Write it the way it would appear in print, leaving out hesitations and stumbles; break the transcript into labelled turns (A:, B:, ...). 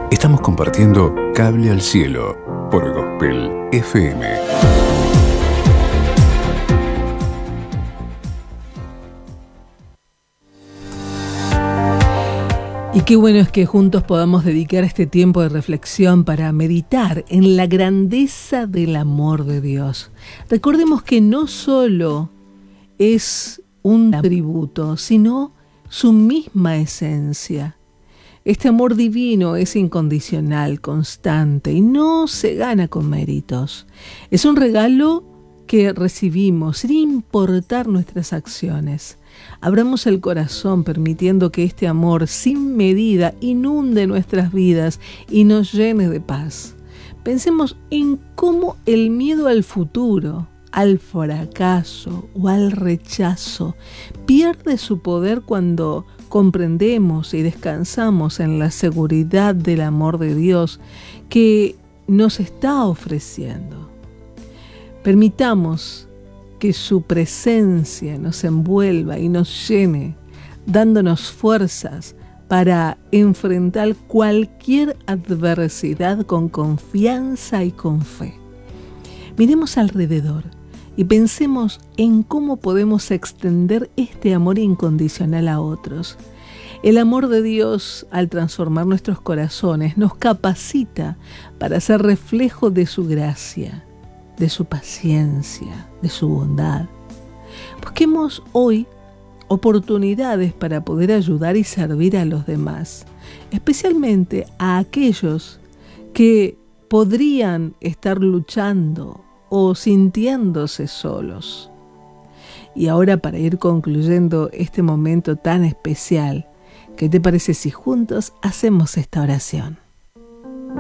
A: Estamos compartiendo Cable al Cielo por Gospel FM.
B: Y qué bueno es que juntos podamos dedicar este tiempo de reflexión para meditar en la grandeza del amor de Dios. Recordemos que no solo es un atributo, sino su misma esencia. Este amor divino es incondicional, constante y no se gana con méritos. Es un regalo que recibimos sin importar nuestras acciones. Abramos el corazón permitiendo que este amor sin medida inunde nuestras vidas y nos llene de paz. Pensemos en cómo el miedo al futuro, al fracaso o al rechazo pierde su poder cuando comprendemos y descansamos en la seguridad del amor de Dios que nos está ofreciendo. Permitamos que su presencia nos envuelva y nos llene, dándonos fuerzas para enfrentar cualquier adversidad con confianza y con fe. Miremos alrededor y pensemos en cómo podemos extender este amor incondicional a otros. El amor de Dios, al transformar nuestros corazones, nos capacita para ser reflejo de su gracia, de su paciencia, de su bondad. Busquemos hoy oportunidades para poder ayudar y servir a los demás, especialmente a aquellos que podrían estar luchando o sintiéndose solos. Y ahora, para ir concluyendo este momento tan especial, ¿qué te parece si juntos hacemos esta oración?